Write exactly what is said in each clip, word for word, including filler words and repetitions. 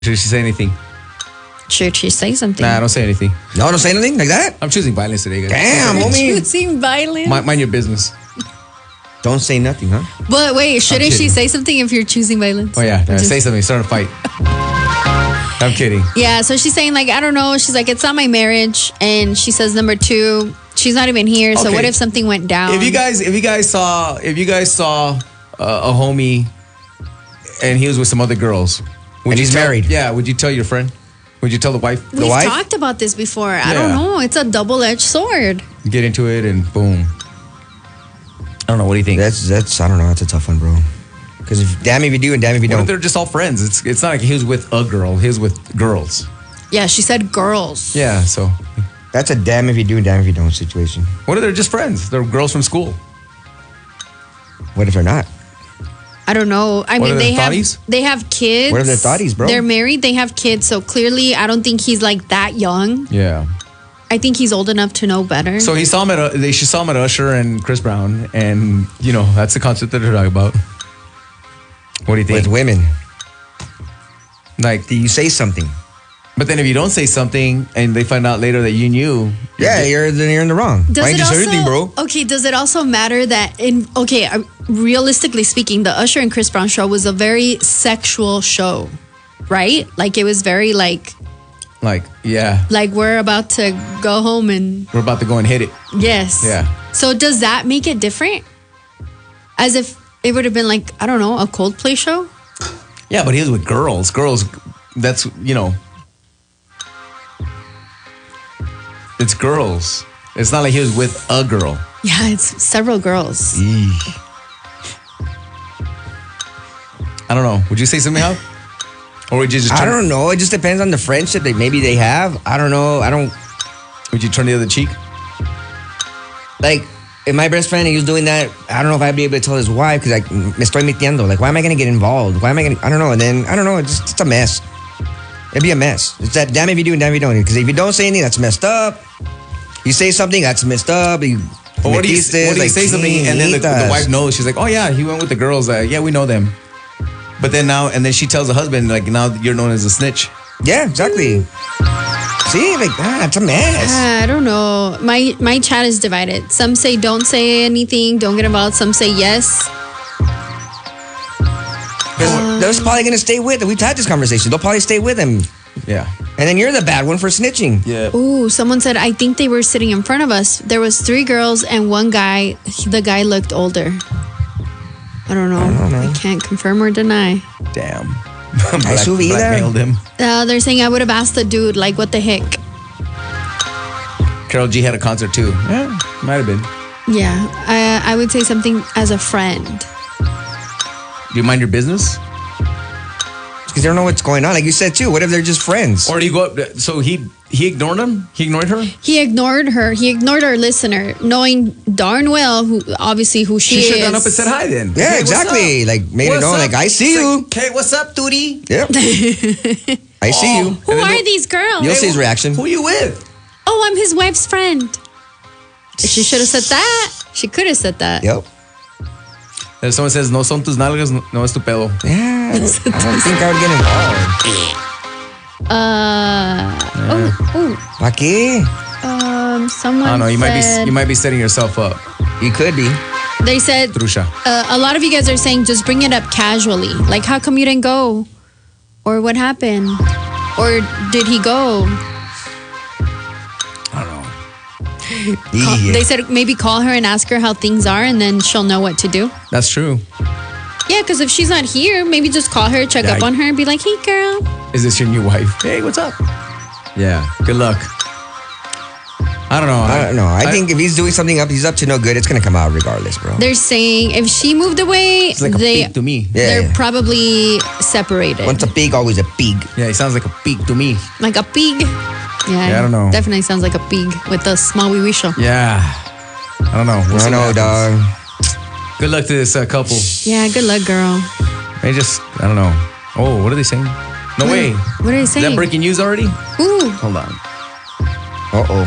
Should she say anything? Should she say something? Nah, don't say anything. No, don't say anything like that. I'm choosing violence today, guys. Damn, homie. Choosing violence. Mind, mind your business. Don't say nothing, huh? But wait, shouldn't she kidding. say something if you're choosing violence? Oh, yeah. Or yeah just- say something. Start a fight. I'm kidding. Yeah, so she's saying, like, I don't know. She's like, it's not my marriage. And she says, number two, she's not even here. So Okay. what if something went down? If you guys, if you guys saw, if you guys saw uh, a homie and he was with some other girls, would And you he's tell- married. Yeah. Would you tell your friend? Would you tell the wife? We've wife? talked about this before. I Yeah. don't know. It's a double-edged sword. Get into it and boom. I don't know. What do you think? That's that's I don't know. That's a tough one, bro. Because if damn if you do and damn if you What if don't. they're just all friends? It's it's not like he was with a girl. He was with girls. Yeah, she said girls. Yeah. So That's a damn if you do and damn if you don't situation. what if they're just friends? They're girls from school. What if they're not? I don't know. I What mean, are they their have thotties? they have kids. What are their thotties, bro? They're married. They have kids. So clearly, I don't think he's like that young. Yeah. I think he's old enough to know better. So he saw him at uh, they she saw him at Usher and Chris Brown, and you know that's the concert that they're talking about. What do you think? With women. Like, Do you say something? but then if you don't say something and they find out later that you knew, Yeah, you're then you're in the wrong. Does Why it didn't you say also, anything, bro? Okay, does it also matter that in okay, uh, realistically speaking, the Usher and Chris Brown show was a very sexual show, right? Like it was very like like, yeah, like we're about to go home and we're about to go and hit it. yes. Yeah. So does that make it different? As if it would have been like, I don't know, a Coldplay show? Yeah, but he was with girls. Girls, that's, you know, it's girls. It's not like he was with a girl. Yeah, it's several girls. I don't know. Would you say something else? Or would you just I turn, don't know. It just depends on the friendship that maybe they have. I don't know. I don't would you turn the other cheek? like if my best friend and he was doing that. I don't know if I'd be able to tell his wife because like me estoy metiendo. Like why am I gonna get involved? Why am I gonna? I don't know. And then I don't know. It's just it's a mess. It'd be a mess. It's that damn if you do and damn if you don't. Because if you don't say anything, that's messed up. You say something, that's messed up. You, Or what do you, what do you like, say something and then the, the "Chinitas." wife knows? She's like, oh yeah, he went with the girls. Uh, yeah, we know them. But then now, and then she tells the husband, like, now you're known as a snitch. Yeah, exactly. See, like ah, it's a mess. I don't know. My my chat is divided. Some say don't say anything, don't get involved. Some say yes. Because they're probably gonna stay with him. We've had this conversation. They'll probably stay with him, Yeah. and then you're the bad one for snitching. Yeah. Ooh, someone said I think they were sitting in front of us. There was three girls and one guy. The guy looked older. I don't know. I, can't confirm or deny. Damn. I sue either. Blackmailed him. Uh, they're saying I would have asked the dude like, what the heck? Carol G had a concert too. Yeah, might have been. Yeah, I I would say something as a friend. Do you mind your business? Because they don't know what's going on. Like you said too. What if they're just friends? Or do you go up? So he he ignored him? He ignored her? He ignored her. He ignored our listener, knowing darn well who obviously who she, She should is. have gone up and said hi then. Yeah, Hey, what's exactly. up? Like, made it What's known, up? like, I see It's you. like, hey, what's up, duty? Yep. I see you. Who are these girls? You'll see his reaction. Who you with? Oh, I'm his wife's friend. She should have said that. She could have said that. Yep. If someone says, no son tus nalgas, no, no es tu pedo. Yeah. I don't think I would get involved. Uh, oh, oh, ¿Pa qué? um, someone I don't know. You might said, be you might be setting yourself up, You could be. they said, Trusha. uh, a lot of you guys are saying just bring it up casually. Like, how come you didn't go? Or what happened? Or did he go? Call- Yeah. They said maybe call her and ask her how things are, and then she'll know what to do. That's true. Yeah, because if she's not here, maybe just call her, check Yeah, up I- on her, and be like, hey, girl. Is this your new wife? Hey, what's up? Yeah. Good luck. I don't know. I don't know. I, think if he's doing something up, he's up to no good. It's gonna come out regardless, bro. They're saying if she moved away, it's like a they, pig to me. Yeah, they're yeah. probably separated. Once a pig, always a pig. Yeah, he sounds like a pig to me. Like a pig. Yeah, Yeah, I don't know. Definitely sounds like a pig with a small wee wee show. Yeah. I don't know. We'll I see know, what happens. dog. Good luck to this uh, couple. Yeah, good luck, girl. They just, I don't know. Oh, what are they saying? No way. What are they Is saying? that breaking news already? Ooh, Hold on. Uh oh.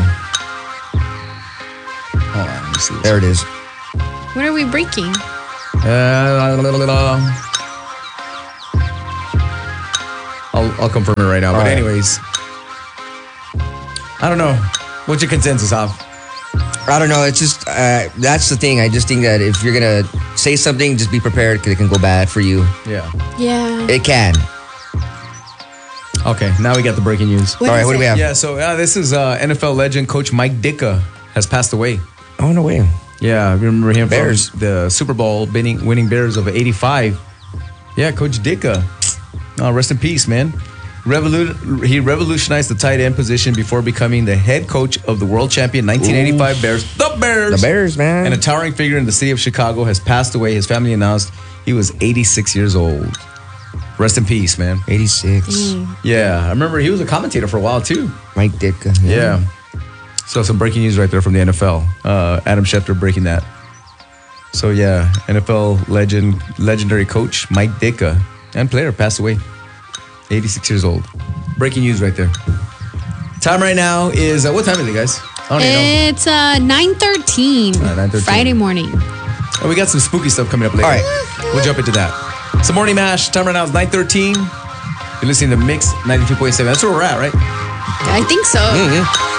Hold on. Let me see. This. There it is. what are we breaking? Uh, la, la, la, la, la. I'll, I'll confirm it right now. All but right. anyways, I don't know. What's your consensus, Av? I don't know. It's just uh, that's the thing. I just think that if you're gonna say something, just be prepared because it can go bad for you. Yeah. Yeah. It can. Okay, now we got the breaking news. What All right, is what do it? we have? Yeah, so uh, this is uh, N F L legend Coach Mike Ditka has passed away. Oh no way. Yeah, I remember him Bears. from the Super Bowl winning, winning Bears of eighty-five. Yeah, Coach Ditka. Oh, rest in peace, man. Revolu- he revolutionized the tight end position before becoming the head coach of the world champion nineteen eighty-five Bears. The Bears! The Bears, man. And a towering figure in the city of Chicago has passed away. His family announced he was eighty-six years old. Rest in peace, man. eighty-six. Yeah, I remember he was a commentator for a while, too. Mike Ditka. Yeah. So some breaking news right there from the N F L. Uh, Adam Schefter breaking that. So yeah, N F L legend, legendary coach Mike Ditka and player passed away, eighty-six years old. Breaking news right there. Time right now is uh, what time is it, guys? I don't even know. It's uh, nine thirteen. Uh, nine thirteen. Friday morning. Oh, we got some spooky stuff coming up later. All right. We'll jump into that. So Morning Mash. Time right now is nine thirteen. You're listening to Mix ninety-two point seven. That's where we're at, right? I think so. Mhm.